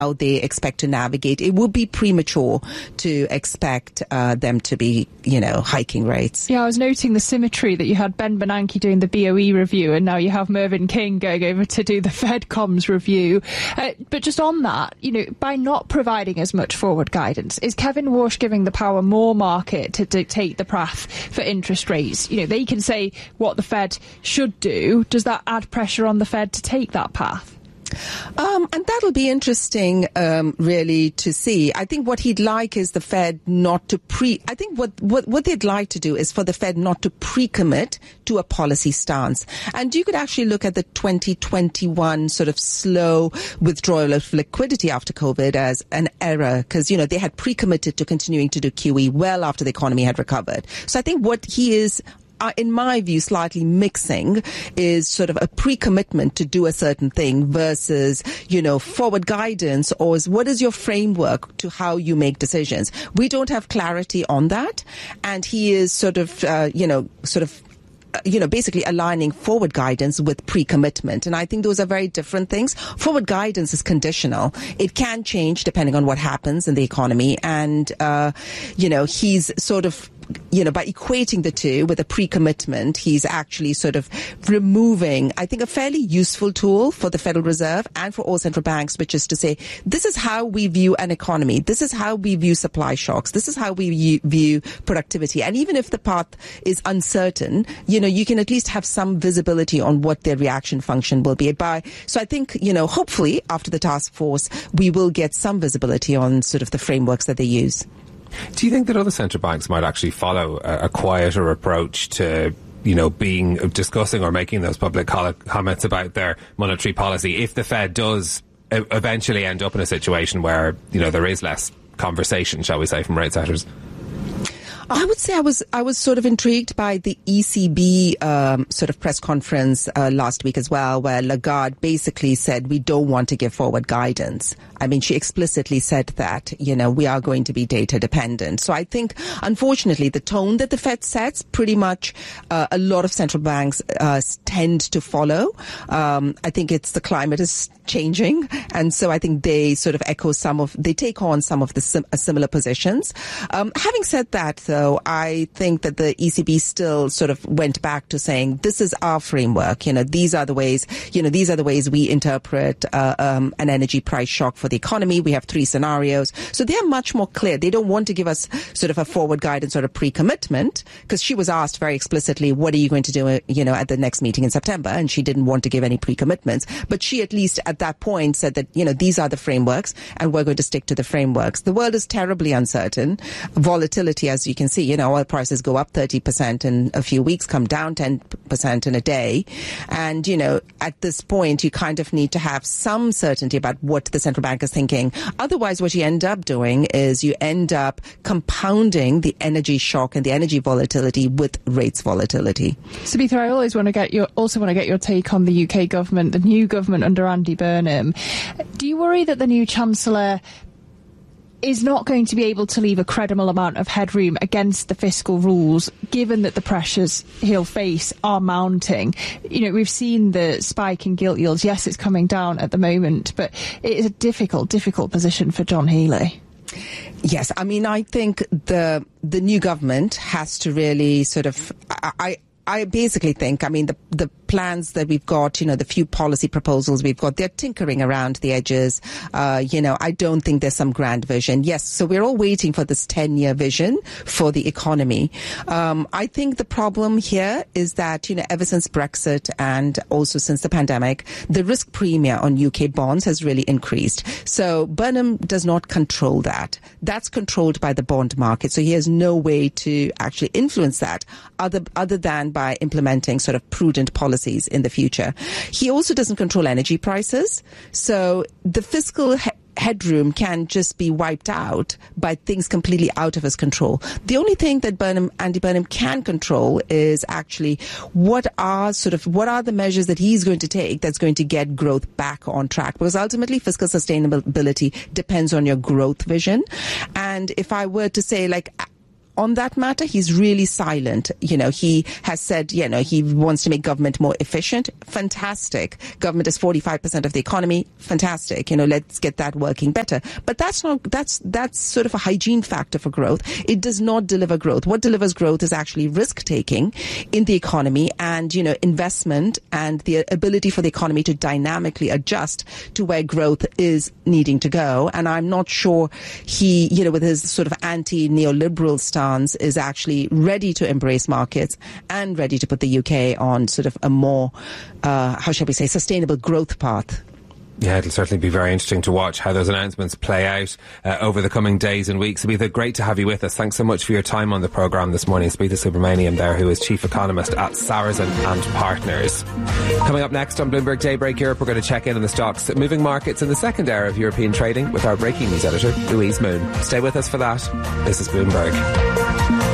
how they expect to navigate. It would be premature to expect them to be, hiking rates. Yeah, I was noting the symmetry that you had Ben Bernanke doing the BOE review, and now you have Mervyn King going over to do the Fed comms review. But just on that, by not providing as much forward guidance, is Kevin Walsh giving the power more market to dictate the path for interest rates? They can say what the Fed should do. Does that add pressure on the Fed to take that path? And that'll be interesting, really, to see. I think what he'd like is the Fed not to I think what they'd like to do is for the Fed not to pre-commit to a policy stance. And you could actually look at the 2021 sort of slow withdrawal of liquidity after COVID as an error, because, they had pre-committed to continuing to do QE well after the economy had recovered. So I think what he is, in my view, slightly mixing is sort of a pre-commitment to do a certain thing versus, forward guidance, or what is your framework to how you make decisions. We don't have clarity on that. And he is basically aligning forward guidance with pre-commitment. And I think those are very different things. Forward guidance is conditional. It can change depending on what happens in the economy. And, he's sort of, by equating the two with a pre-commitment, he's actually sort of removing, I think, a fairly useful tool for the Federal Reserve and for all central banks, which is to say, this is how we view an economy. This is how we view supply shocks. This is how we view productivity. And even if the path is uncertain, you can at least have some visibility on what their reaction function will be. So I think, hopefully after the task force, we will get some visibility on sort of the frameworks that they use. Do you think that other central banks might actually follow a quieter approach to, discussing or making those public comments about their monetary policy if the Fed does eventually end up in a situation where, there is less conversation, shall we say, from rate setters? I would say I was sort of intrigued by the ECB sort of press conference last week as well, where Lagarde basically said we don't want to give forward guidance. I mean, she explicitly said that, we are going to be data dependent. So I think, unfortunately, the tone that the Fed sets, pretty much a lot of central banks tend to follow. I think the climate is changing. And so I think they sort of they take on some of the similar positions. Having said that, though, I think that the ECB still sort of went back to saying, this is our framework. These are the ways we interpret an energy price shock for the economy. We have 3 scenarios. So they're much more clear. They don't want to give us sort of a forward guidance or a pre-commitment, because she was asked very explicitly, what are you going to do, at the next meeting in September? And she didn't want to give any pre-commitments. But she at least at that point said that, these are the frameworks and we're going to stick to the frameworks. The world is terribly uncertain. Volatility, as you can see, oil prices go up 30% in a few weeks, come down 10% in a day. And, at this point, you kind of need to have some certainty about what the central bank is thinking. Otherwise, what you end up doing is you end up compounding the energy shock and the energy volatility with rates volatility. Sabitha, I always want to get your take on the UK government, the new government under Andy Burnham. Do you worry that the new Chancellor is not going to be able to leave a credible amount of headroom against the fiscal rules, given that the pressures he'll face are mounting? We've seen the spike in gilt yields. Yes, it's coming down at the moment, but it is a difficult position for John Healey. Yes, I mean, I think the new government has to really sort of... I basically think, the plans that we've got, the few policy proposals we've got, they're tinkering around the edges. I don't think there's some grand vision. Yes, so we're all waiting for this 10-year vision for the economy. I think the problem here is that, ever since Brexit and also since the pandemic, the risk premium on UK bonds has really increased. So Burnham does not control that. That's controlled by the bond market. So he has no way to actually influence that other than by implementing sort of prudent policies in the future. He also doesn't control energy prices. So the fiscal headroom can just be wiped out by things completely out of his control. The only thing that Andy Burnham can control is actually what are the measures that he's going to take that's going to get growth back on track. Because ultimately fiscal sustainability depends on your growth vision. And if I were to say, on that matter, he's really silent. He has said, he wants to make government more efficient. Fantastic. Government is 45% of the economy. Fantastic. Let's get that working better. But that's sort of a hygiene factor for growth. It does not deliver growth. What delivers growth is actually risk taking in the economy and, investment and the ability for the economy to dynamically adjust to where growth is needing to go. And I'm not sure he, with his sort of anti-neoliberal stance, is actually ready to embrace markets and ready to put the UK on sort of a more, how shall we say, sustainable growth path. Yeah, it'll certainly be very interesting to watch how those announcements play out over the coming days and weeks. Sabitha, great to have you with us. Thanks so much for your time on the programme this morning. Sabitha Subramaniam there, who is Chief Economist at Sarasin and Partners. Coming up next on Bloomberg Daybreak Europe, we're going to check in on the stocks moving markets in the second hour of European trading with our breaking news editor, Louise Moon. Stay with us for that. This is Bloomberg.